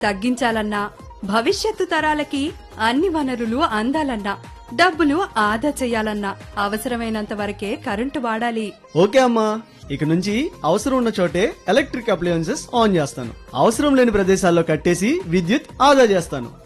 తగ్గించాలన్నా భవిష్యత్తు తరాలకి అన్ని వనరులు అందాలన్నా డబ్బులు ఆదా చేయాలన్నా అవసరమైనంత వరకే కరెంటు వాడాలి. ఓకే అమ్మా, ఇక నుంచి అవసరం ఉన్న చోటే ఎలక్ట్రిక్ అప్లయన్సెస్ ఆన్ చేస్తాను. అవసరం లేని ప్రదేశాల్లో కట్టేసి విద్యుత్ ఆదా చేస్తాను.